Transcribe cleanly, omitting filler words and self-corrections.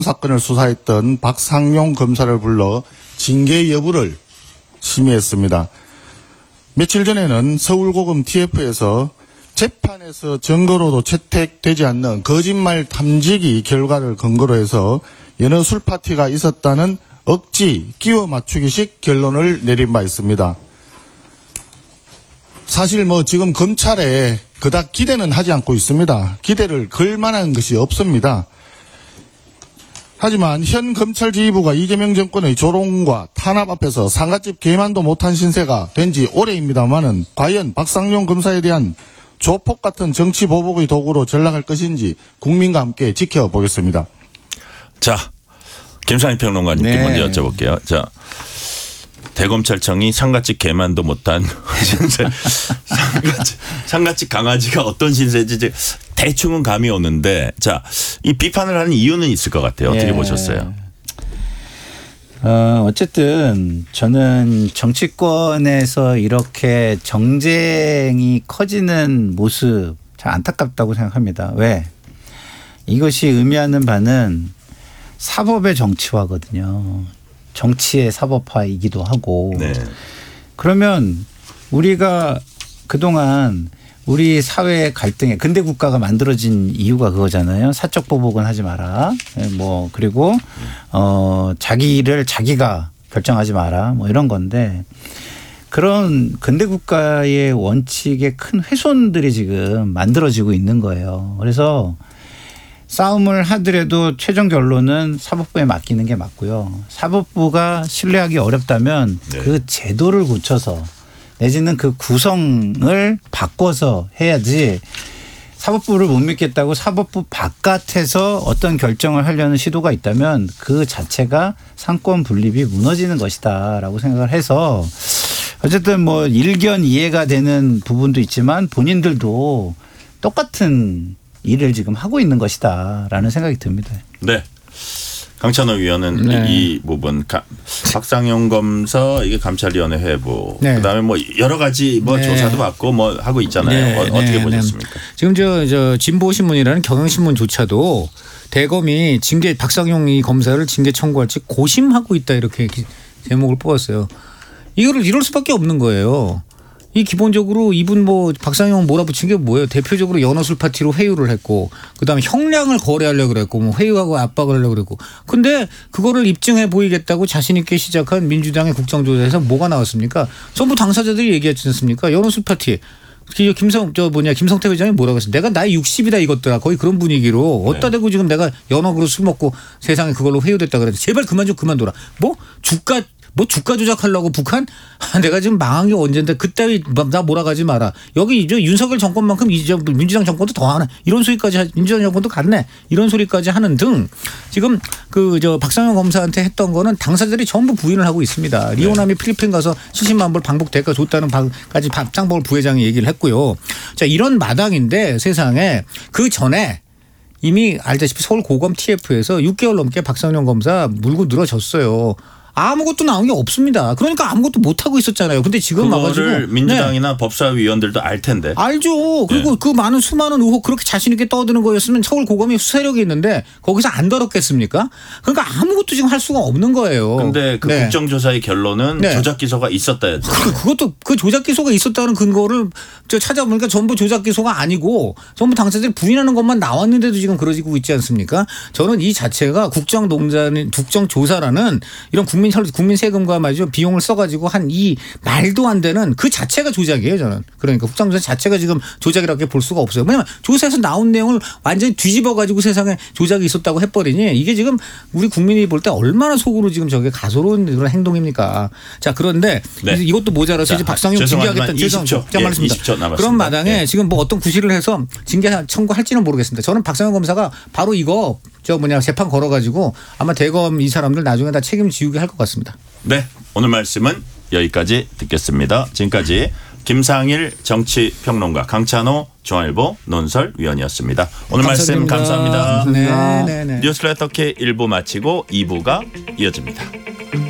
사건을 수사했던 박상용 검사를 불러 징계 여부를 심의했습니다. 며칠 전에는 서울고검 TF에서 재판에서 증거로도 채택되지 않는 거짓말 탐지기 결과를 근거로 해서 여느 술 파티가 있었다는 억지 끼워 맞추기식 결론을 내린 바 있습니다. 사실 지금 검찰에 그닥 기대는 하지 않고 있습니다. 기대를 걸 만한 것이 없습니다. 하지만 현 검찰 지휘부가 이재명 정권의 조롱과 탄압 앞에서 상갓집 개만도 못한 신세가 된 지 오래입니다만은 과연 박상용 검사에 대한 조폭 같은 정치 보복의 도구로 전락할 것인지 국민과 함께 지켜보겠습니다. 자, 김상일 평론가님께 네. 먼저 여쭤볼게요. 자, 대검찰청이 상갓집 개만도 못한 신세, 상갓집 강아지가 어떤 신세인지 이제 대충은 감이 오는데, 자, 이 비판을 하는 이유는 있을 것 같아요. 어떻게 예. 보셨어요? 어쨌든 저는 정치권에서 이렇게 정쟁이 커지는 모습 참 안타깝다고 생각합니다. 왜? 이것이 의미하는 바는 사법의 정치화거든요. 정치의 사법화이기도 하고. 네. 그러면 우리가 그동안 우리 사회의 갈등에 근대 국가가 만들어진 이유가 그거잖아요. 사적 보복은 하지 마라. 그리고 자기를 자기가 결정하지 마라. 이런 건데 그런 근대 국가의 원칙에 큰 훼손들이 지금 만들어지고 있는 거예요. 그래서 싸움을 하더라도 최종 결론은 사법부에 맡기는 게 맞고요. 사법부가 신뢰하기 어렵다면 네. 그 제도를 고쳐서 내지는 그 구성을 바꿔서 해야지 사법부를 못 믿겠다고 사법부 바깥에서 어떤 결정을 하려는 시도가 있다면 그 자체가 상권 분립이 무너지는 것이다라고 생각을 해서 어쨌든 일견 이해가 되는 부분도 있지만 본인들도 똑같은 일을 지금 하고 있는 것이다라는 생각이 듭니다. 네. 강찬호 위원은 네. 이 부분 박상용 검사 이게 감찰위원회 회부 네. 그다음에 여러 가지 네. 조사도 받고 하고 있잖아요. 네, 어떻게 네, 보셨습니까? 네. 지금 저 진보신문이라는 경향신문조차도 대검이 박상용 이 검사를 징계 청구할지 고심하고 있다 이렇게 제목을 뽑았어요. 이럴 수밖에 없는 거예요. 이 기본적으로 이분 박상용 몰아붙인 게 뭐예요? 대표적으로 연어술 파티로 회유를 했고 그다음에 형량을 거래하려고 그랬고 회유하고 압박을 하려고 그랬고 근데 그거를 입증해 보이겠다고 자신 있게 시작한 민주당의 국정조사에서 뭐가 나왔습니까? 전부 당사자들이 얘기했지 않습니까? 연어술 파티. 김성태 회장이 뭐라고 했어요? 내가 나이 60이다 이것들아. 거의 그런 분위기로 어디다 대고 지금 내가 연어그로 술 먹고 세상에 그걸로 회유됐다 그랬는데 제발 그만둬라. 주가 조작하려고 북한? 내가 지금 망한 게 언젠데 그따위 나 몰아가지 마라. 여기 윤석열 정권만큼 민주당 정권도 더 하네. 이런 소리까지 민주당 정권도 갔네. 이런 소리까지 하는 등 지금 박상용 검사한테 했던 거는 당사자들이 전부 부인을 하고 있습니다. 리오남이 필리핀 가서 70만 불 방북 대가 줬다는 까지 박장벌 부회장이 얘기를 했고요. 자, 이런 마당인데 세상에 그 전에 이미 알다시피 서울 고검 TF에서 6개월 넘게 박상용 검사 물고 늘어졌어요. 아무것도 나온 게 없습니다. 그러니까 아무것도 못하고 있었잖아요. 근데 지금 와가지고. 그거를 민주당이나 법사위원들도 알 텐데. 알죠. 그리고 그 수많은 의혹 그렇게 자신 있게 떠드는 거였으면 서울 고검이 수사력이 있는데 거기서 안 다뤘겠습니까? 그러니까 아무것도 지금 할 수가 없는 거예요. 그런데 네. 국정조사의 결론은 네. 조작 기소가 있었다였죠. 그것도 그 조작 기소가 있었다는 근거를 찾아보니까 전부 조작 기소가 아니고 전부 당사자들이 부인하는 것만 나왔는데도 지금 그러지고 있지 않습니까? 저는 이 자체가 국정조사라는 이런 국민 세금과 말이죠 비용을 써가지고 한 이 말도 안 되는 그 자체가 조작이에요 저는. 그러니까 국정조사 자체가 지금 조작이라고 볼 수가 없어요. 왜냐하면 조사에서 나온 내용을 완전히 뒤집어가지고 세상에 조작이 있었다고 해버리니 이게 지금 우리 국민이 볼 때 얼마나 속으로 지금 저게 가소로운 그런 행동입니까? 자 그런데 네. 이것도 모자라서 이제 박상용 징계하겠다는 20초 말씀입니다. 20초 남았습니다. 그런 마당에 네. 지금 어떤 구실을 해서 징계 청구할지는 모르겠습니다. 저는 박상용 검사가 바로 이거 재판 걸어가지고 아마 대검 이 사람들 나중에 다 책임지우게 할 것 같습니다. 네, 오늘 말씀은 여기까지 듣겠습니다. 지금까지 김상일 정치평론가 강찬호 중앙일보 논설위원이었습니다. 오늘 말씀 감사합니다. 네. 뉴스레터 K 1부 마치고 2부가 이어집니다.